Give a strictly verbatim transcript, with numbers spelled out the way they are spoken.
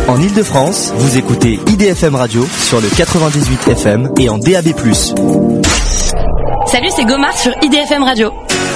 En Ile-de-France, vous écoutez I D F M Radio sur le quatre-vingt-dix-huit F M et en D A B plus. Salut, c'est Gomar sur I D F M Radio.